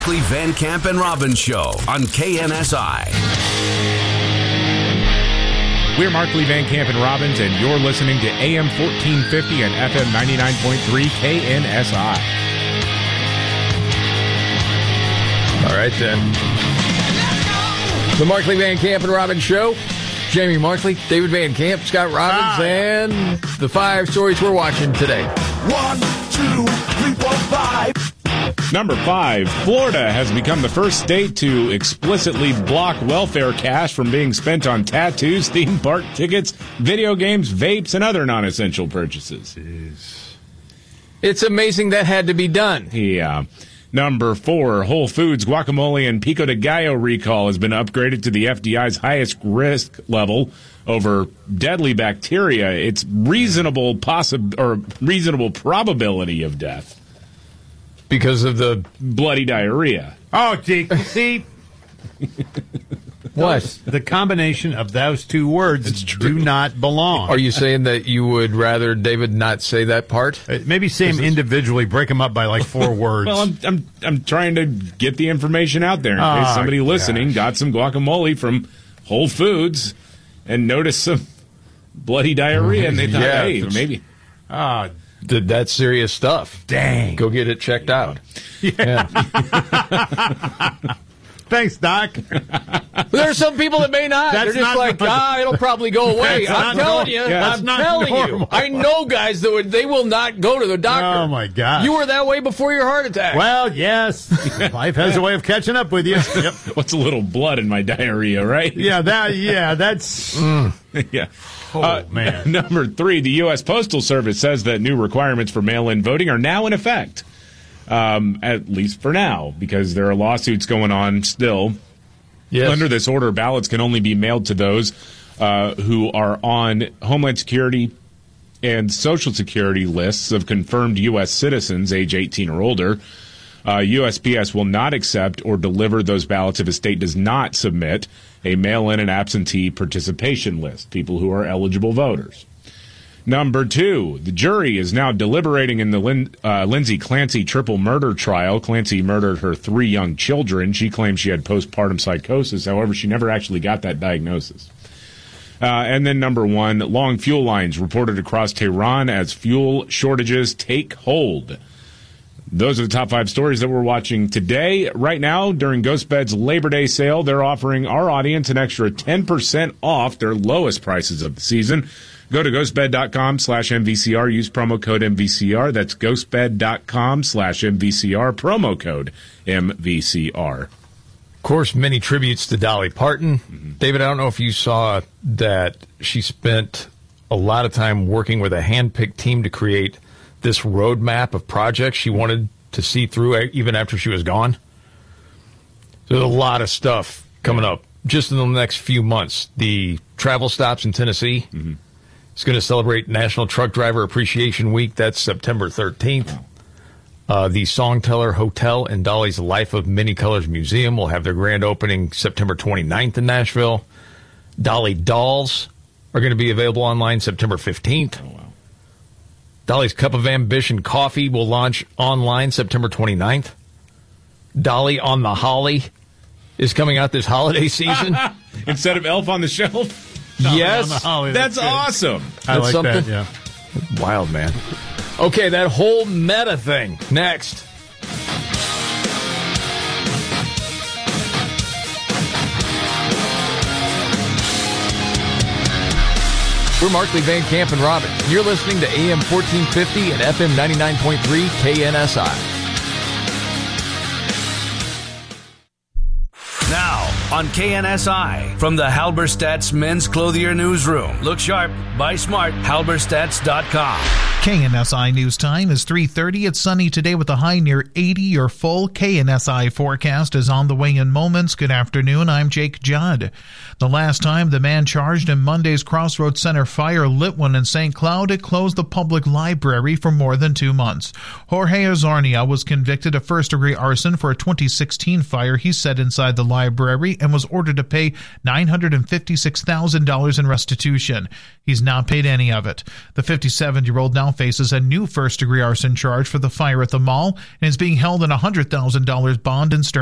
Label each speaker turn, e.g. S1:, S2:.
S1: Van Camp and Robbins Show on KNSI.
S2: We're Markley, Van Camp, and Robbins, and you're listening to AM 1450 and FM 99.3 KNSI.
S3: All right, then. The Markley, Van Camp, and Robbins Show. Jamie Markley, David Van Camp, Scott Robbins, and the 5 stories we're watching today.
S1: 1, 2, 3, 4, 5.
S2: Number 5, Florida has become the first state to explicitly block welfare cash from being spent on tattoos, theme park tickets, video games, vapes, and other non-essential purchases.
S3: It's amazing that had to be done.
S2: Yeah. Number 4, Whole Foods guacamole and Pico de Gallo recall has been upgraded to the FDI's highest risk level over deadly bacteria. It's reasonable probability of death.
S3: Because of the
S2: bloody diarrhea.
S4: Oh, gee, see?
S3: What?
S4: The combination of those two words do not belong.
S3: Are you saying that you would rather David not say that part?
S4: Maybe say them individually, break them up by like 4 words.
S2: Well, I'm trying to get the information out there in case somebody listening got some guacamole from Whole Foods and noticed some bloody diarrhea, and they thought, hey, maybe.
S3: That's serious stuff.
S4: Dang.
S3: Go get it checked out.
S4: Yeah. Thanks, Doc.
S3: There are some people that may not.
S4: That's
S3: They're just like, it'll probably go away. I'm telling you. I'm telling you. I know guys that they will not go to the doctor.
S4: Oh, my God.
S3: You were that way before your heart attack.
S4: Well, yes. Life has a way of catching up with you. Yep.
S2: What's a little blood in my diarrhea, right?
S4: That's...
S2: Yeah.
S4: Oh, man.
S2: Number 3, the U.S. Postal Service says that new requirements for mail-in voting are now in effect, at least for now, because there are lawsuits going on still.
S3: Yes.
S2: Under this order, ballots can only be mailed to those who are on Homeland Security and Social Security lists of confirmed U.S. citizens age 18 or older. USPS will not accept or deliver those ballots if a state does not submit a mail-in and absentee participation list, people who are eligible voters. Number 2, the jury is now deliberating in the Lindsay Clancy triple murder trial. Clancy murdered her 3 young children. She claims she had postpartum psychosis. However, she never actually got that diagnosis. And then number 1, long fuel lines reported across Tehran as fuel shortages take hold. Those are the top 5 stories that we're watching today. Right now, during GhostBed's Labor Day sale, they're offering our audience an extra 10% off their lowest prices of the season. Go to ghostbed.com/MVCR. Use promo code MVCR. That's ghostbed.com/MVCR. Promo code MVCR.
S3: Of course, many tributes to Dolly Parton. Mm-hmm. David, I don't know if you saw that she spent a lot of time working with a hand-picked team to create this roadmap of projects she wanted to see through even after she was gone. There's a lot of stuff coming up just in the next few months. The travel stops in Tennessee. Mm-hmm. It's going to celebrate National Truck Driver Appreciation Week. That's September 13th. The Songteller Hotel and Dolly's Life of Many Colors Museum will have their grand opening September 29th in Nashville. Dolly Dolls are going to be available online September 15th. Oh, wow. Dolly's Cup of Ambition Coffee will launch online September 29th. Dolly on the Holly is coming out this holiday season.
S2: Instead of Elf on the Shelf?
S3: Yes.
S2: That's awesome.
S4: I like
S3: something.
S4: that, yeah.
S3: Wild, man. Okay, that whole meta thing. Next. We're Markley, Van Camp, and Robbins. You're listening to AM 1450 and FM 99.3 KNSI.
S1: Now on KNSI from the Halberstadt's Men's Clothier Newsroom. Look sharp, buy smart, halberstadts.com.
S5: KNSI News Time is 3:30. It's sunny today with a high near 80. Your full KNSI forecast is on the way in moments. Good afternoon. I'm Jake Judd. The last time the man charged in Monday's Crossroads Center fire lit one in St. Cloud, it closed the public library for more than 2 months. Jorge Azarnia was convicted of first-degree arson for a 2016 fire he set inside the library and was ordered to pay $956,000 in restitution. He's not paid any of it. The 57-year-old now now faces a new first-degree arson charge for the fire at the mall and is being held on a $100,000 bond in Sterling.